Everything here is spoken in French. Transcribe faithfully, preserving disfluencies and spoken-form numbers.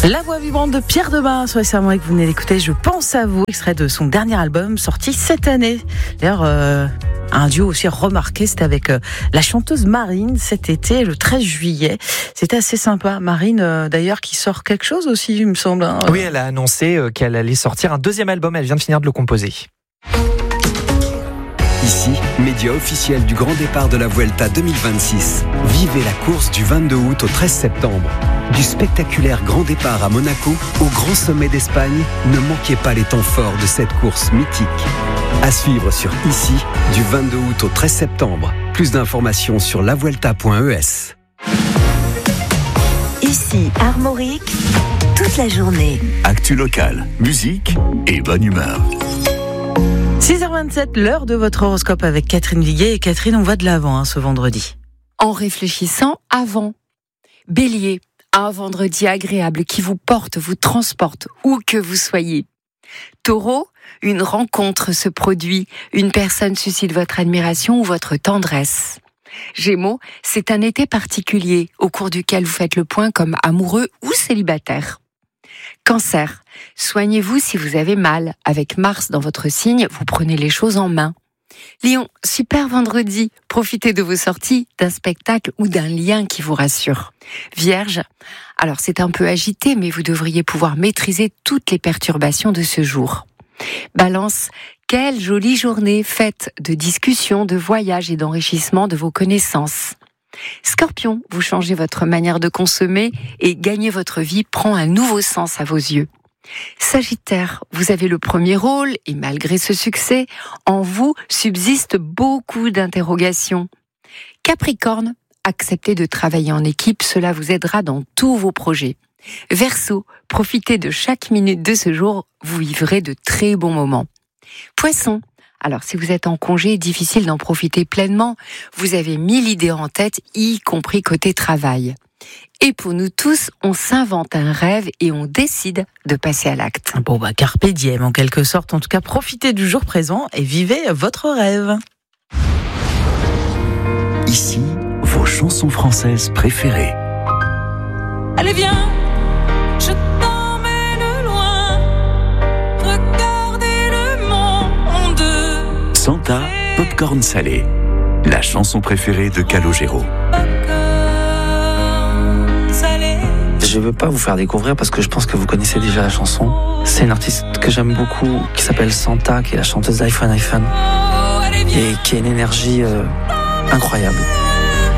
La voix vibrante de Pierre Debin, sur récemment que vous venez d'écouter, Je pense à vous, extrait de son dernier album sorti cette année. D'ailleurs, euh, un duo aussi remarqué, c'était avec euh, la chanteuse Marine cet été, le treize juillet. C'était assez sympa. Marine, euh, d'ailleurs, qui sort quelque chose aussi, il me semble. Hein. Oui, elle a annoncé euh, qu'elle allait sortir un deuxième album. Elle vient de finir de le composer. Ici, média officiel du grand départ de la Vuelta deux mille vingt-six. Vivez la course du vingt-deux août au treize septembre. Du spectaculaire grand départ à Monaco au grand sommet d'Espagne, ne manquez pas les temps forts de cette course mythique. À suivre sur Ici, du vingt-deux août au treize septembre. Plus d'informations sur la vuelta point e s. Ici, Armorique, toute la journée. Actu locale, musique et bonne humeur. six heures vingt-sept, l'heure de votre horoscope avec Catherine Viguet. Et Catherine, on va de l'avant hein, ce vendredi. En réfléchissant avant. Bélier, un vendredi agréable qui vous porte, vous transporte, où que vous soyez. Taureau, une rencontre se produit, une personne suscite votre admiration ou votre tendresse. Gémeaux, c'est un été particulier au cours duquel vous faites le point comme amoureux ou célibataire. Cancer, soignez-vous si vous avez mal. Avec Mars dans votre signe, vous prenez les choses en main. Lion, super vendredi, profitez de vos sorties, d'un spectacle ou d'un lien qui vous rassure. Vierge, alors c'est un peu agité, mais vous devriez pouvoir maîtriser toutes les perturbations de ce jour. Balance, quelle jolie journée faite de discussions, de voyages et d'enrichissement de vos connaissances. Scorpion, vous changez votre manière de consommer et gagner votre vie prend un nouveau sens à vos yeux. Sagittaire, vous avez le premier rôle et malgré ce succès, en vous subsistent beaucoup d'interrogations. Capricorne, acceptez de travailler en équipe, cela vous aidera dans tous vos projets. Verseau, profitez de chaque minute de ce jour, vous vivrez de très bons moments. Poisson, alors si vous êtes en congé, difficile d'en profiter pleinement, vous avez mille idées en tête, y compris côté travail. Et pour nous tous, on s'invente un rêve et on décide de passer à l'acte. Bon bah carpe diem en quelque sorte, en tout cas profitez du jour présent et vivez votre rêve. Ici, vos chansons françaises préférées. Allez viens, je t'emmène loin, regardez le monde. Santa, Popcorn Salé, la chanson préférée de Calogero. Je veux pas vous faire découvrir parce que je pense que vous connaissez déjà la chanson. C'est une artiste que j'aime beaucoup qui s'appelle Santa, qui est la chanteuse d'iPhone iPhone et qui a une énergie euh, incroyable.